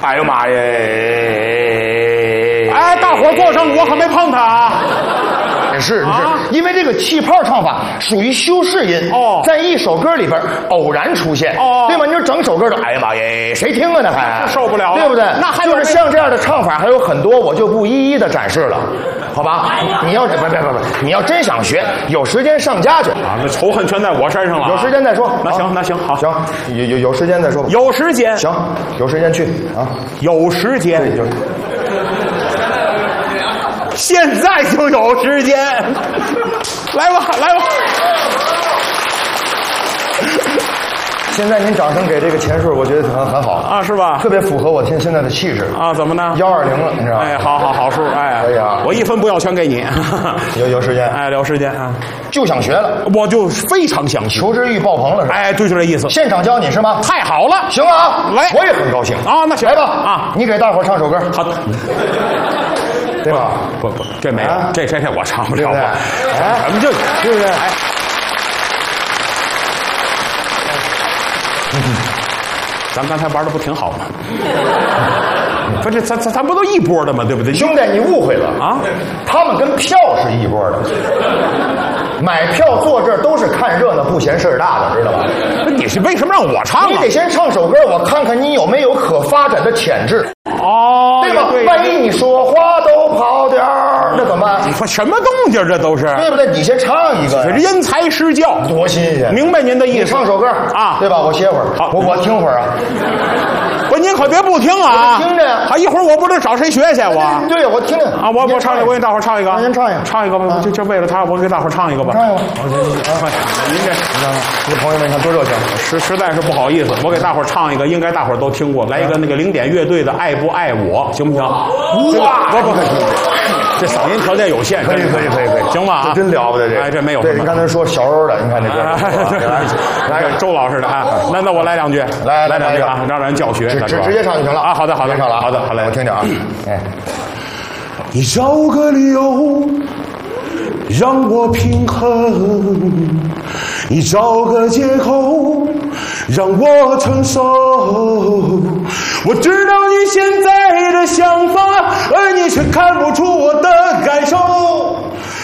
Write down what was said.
哎呀妈耶！ 哎，大伙坐上，我可没碰他啊。 是，因为这个气泡唱法属于修饰音在一首歌里边偶然出现对吗？你说整首歌都哎呀妈耶，谁听啊？那还受不了了， 对不对？ 那还就是像这样的唱法还有很多，我就不一一的展示了，好吧？你要不，你要真想学，有时间上家去啊！那仇恨全在我身上了。 有时间再说。 那行，那行，好， 行，有时间再说吧。 有时间， 行，有时间去啊， 有时间。 对，就。 现在就有时间，来吧，来吧！ 现在您掌声给这个钱数，我觉得很好啊，是吧？ 特别符合我现在的气质啊！怎么呢 ？120了，你知道吗？ 哎，好数，哎， 可以啊！ 我1分不要，全给你。 有时间， 哎，有时间啊， 就想学了， 我就非常想学， 求知欲爆棚了，是吧？ 哎，对，就这意思。 现场教你是吗？ 太好了， 行啊， 来， 我也很高兴啊，那行来吧啊， 你给大伙唱首歌， 好的。 对吧？ 不，这没有，这我唱不了。 哎， 怎么就对不对？哎，咱刚才玩的不挺好吗？不是，咱不都一波的吗？对不对？ 兄弟，你误会了啊！ 他们跟票是一波的，买票坐这儿都是看热闹不嫌事儿大的，知道吧？ 你是为什么让我唱啊？ 你得先唱首歌，我看看你有没有可发展的潜质。 哦， 对吧？万一你说话都跑调儿，那怎么办？ 你说什么动静？这都是对不对？你先唱一个， 因材施教， 多新鲜！ 明白您的意思。 你唱首歌啊， 对吧？我歇会儿， 好， 我听会儿啊。 不，您可别不听啊！ 听着呀。 啊，一会儿我不知找谁学去我。 对，我听听啊，我唱一个，我给大伙唱一个。 您唱一个， 唱一个吧。就为了他，我给大伙唱一个吧。 唱一个吧。 您这， 你朋友们看多热情， 实在是不好意思，我给大伙唱一个，应该大伙都听过，来一个那个零点乐队的《爱不爱我》，行不行？哇，不，这嗓音条件有限， 可以， 行吧？啊， 真了不得这， 哎，这没有。 对，你刚才说小欧的，你看这歌， 来个周老师的啊，那我来两句，来两句啊，让人教学， 直接唱就行了啊。好的， 唱了， 好的，来， 我听听啊。哎， 你找个理由让我平衡，你找个借口让我承受。我知道你现在的想法，而你却看不出我的感受。